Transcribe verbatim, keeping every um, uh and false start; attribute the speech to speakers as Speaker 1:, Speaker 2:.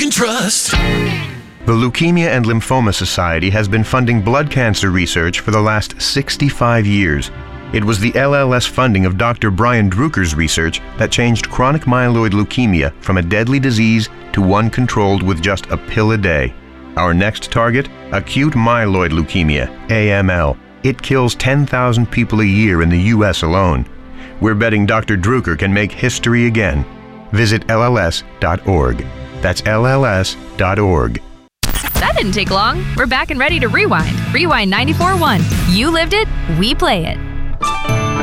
Speaker 1: can trust.
Speaker 2: The Leukemia and Lymphoma Society has been funding blood cancer research for the last sixty-five years. It was the L L S funding of Doctor Brian Druker's research that changed chronic myeloid leukemia from a deadly disease to one controlled with just a pill a day. Our next target, acute myeloid leukemia, A M L. It kills ten thousand people a year in the U S alone. We're betting Doctor Druker can make history again. Visit L L S dot org. That's L L S dot org.
Speaker 3: That didn't take long. We're back and ready to rewind. Rewind ninety-four point one. You lived it, we play it.